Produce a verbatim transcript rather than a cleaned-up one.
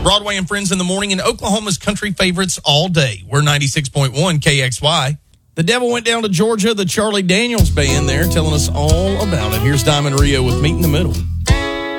Broadway and Friends in the morning and Oklahoma's country favorites all day. We're ninety-six point one K X Y. The Devil went down to Georgia, the Charlie Daniels band there, telling us all about it. Here's Diamond Rio with Meet in the Middle.